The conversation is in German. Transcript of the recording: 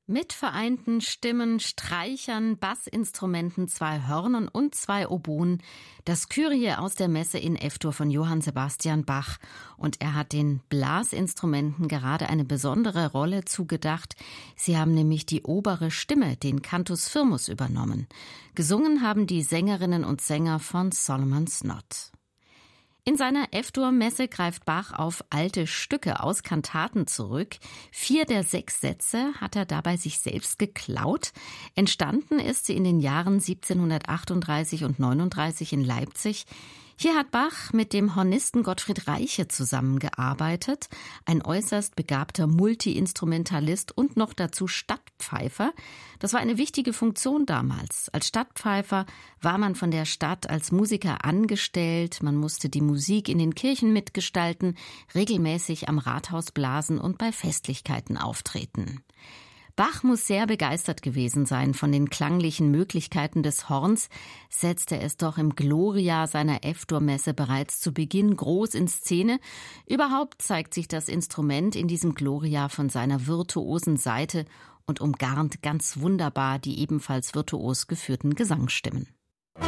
Mit vereinten Stimmen, Streichern, Bassinstrumenten, 2 Hörnern und 2 Oboen, das Kyrie aus der Messe in F-Dur von Johann Sebastian Bach. Und er hat den Blasinstrumenten gerade eine besondere Rolle zugedacht. Sie haben nämlich die obere Stimme, den Cantus firmus, übernommen. Gesungen haben die Sängerinnen und Sänger von Solomon's Knot. In seiner F-Dur-Messe greift Bach auf alte Stücke aus Kantaten zurück. 4 der 6 Sätze hat er dabei sich selbst geklaut. Entstanden ist sie in den Jahren 1738 und 39 in Leipzig. Hier hat Bach mit dem Hornisten Gottfried Reiche zusammengearbeitet, ein äußerst begabter Multiinstrumentalist und noch dazu Stadtpfeifer. Das war eine wichtige Funktion damals. Als Stadtpfeifer war man von der Stadt als Musiker angestellt, man musste die Musik in den Kirchen mitgestalten, regelmäßig am Rathaus blasen und bei Festlichkeiten auftreten. Bach muss sehr begeistert gewesen sein von den klanglichen Möglichkeiten des Horns, setzte es doch im Gloria seiner F-Dur-Messe bereits zu Beginn groß in Szene. Überhaupt zeigt sich das Instrument in diesem Gloria von seiner virtuosen Seite und umgarnt ganz wunderbar die ebenfalls virtuos geführten Gesangsstimmen.